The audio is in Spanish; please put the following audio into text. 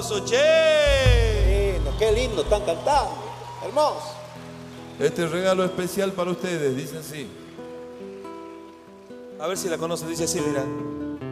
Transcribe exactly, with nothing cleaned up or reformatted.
Che. Lindo, qué lindo están cantando. Hermoso. Este regalo especial para ustedes, dice así. A ver si la conoces, dice así, mira.